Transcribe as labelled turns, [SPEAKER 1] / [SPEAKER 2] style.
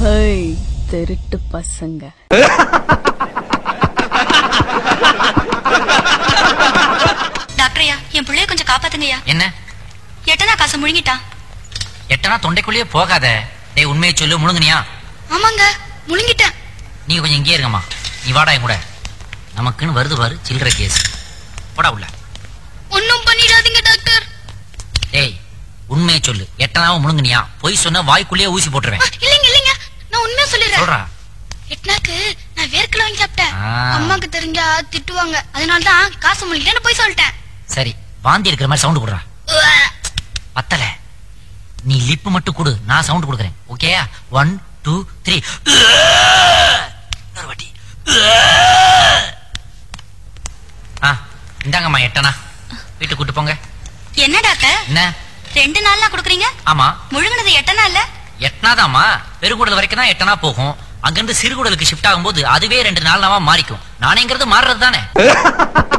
[SPEAKER 1] Hey திருட்டு பசங்க.
[SPEAKER 2] டாக்டரையா, என் பிள்ளைய கொஞ்சம் காப்பாத்துங்கய்யா.
[SPEAKER 3] என்ன
[SPEAKER 2] எட்டனா காசு முழுங்கிட்டான்.
[SPEAKER 3] எட்டனா தொண்டைக்குள்ளேயே போகாத. டேய் உண்மையை சொல்லு, முழுங்குனியா?
[SPEAKER 2] ஆமாங்க, முழுங்கிட்டேன்.
[SPEAKER 3] நீ கொஞ்சம் இங்கே இருங்கம்மா. நீ வாடா என் கூட. நமக்குன்னு வருது பாரு சில்லற கேஸ். போடா உள்ள.
[SPEAKER 2] ஒன்னும் பண்ணிடாதீங்க டாக்டர்.
[SPEAKER 3] டேய் உண்மையை சொல்லு, எட்டனாவும் முழுங்குனியா? பொய் சொன்னா வாய்க்குள்ளேயே ஊசி போட்டுருவேன்.
[SPEAKER 2] இல்லைங்க இல்லைங்க, நான் உண்மையா சொல்லிடுறேன்.
[SPEAKER 3] சொல்றா.
[SPEAKER 2] எட்டனாக்கு நான் வேர்க்கல வாங்கி சாப்பிட்டேன்.
[SPEAKER 3] ஆ.
[SPEAKER 2] அம்மாக்கு தெரிஞ்சா திட்டுவாங்க, அதனாலதான் காசு முழுங்கிட்டேன்னு போய் சொல்லிட்டேன்.
[SPEAKER 3] சரி, வாந்தி இருக்கிற மாதிரி சவுண்ட் கொடுறா. பத்தல, நீ லிப்பு மட்டும் கொடு, நான் சவுண்ட் கொடுக்குறேன். ஓகேயா? 1 2 3. இன்னொரு வாட்டி. இந்தாங்கம்மா எட்டனா, வீட்டுக்கு கூட்டு போங்க.
[SPEAKER 2] என்ன டாக்டர்,
[SPEAKER 3] என்ன
[SPEAKER 2] 2 நாள்லாம் கொடுக்குறீங்க?
[SPEAKER 3] ஆமா,
[SPEAKER 2] முழுங்கினது எட்டனா இல்ல?
[SPEAKER 3] எட்டனாதாம்மா. பெருங்குடல் வரைக்கும் தான் எட்டனா போகும். அங்கிருந்து சிறுகுடலுக்கு ஷிஃப்ட் ஆகும்போது அதுவே 2 நாளாவா மாறிக்கும். நானேங்கிறது மாறுறது தானே.